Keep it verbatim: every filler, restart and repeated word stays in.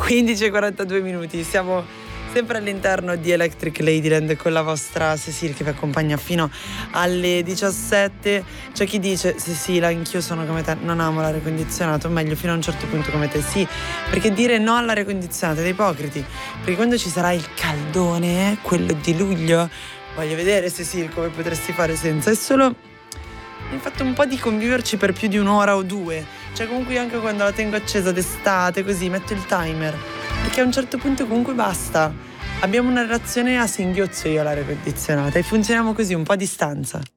quindici e quarantadue minuti, siamo sempre all'interno di Electric Ladyland con la vostra Cecile che vi accompagna fino alle diciassette. C'è chi dice: Cecile, anch'io sono come te, non amo l'aria condizionata, o meglio fino a un certo punto come te. Sì, perché dire no all'aria condizionata è da ipocriti, perché quando ci sarà il caldone, quello di luglio, voglio vedere Cecile come potresti fare senza. È solo il fatto un po' di conviverci per più di un'ora o due, cioè comunque anche quando la tengo accesa d'estate così metto il timer, perché a un certo punto comunque basta. Abbiamo una relazione a singhiozzo io all'aria condizionata e funzioniamo così un po' a distanza.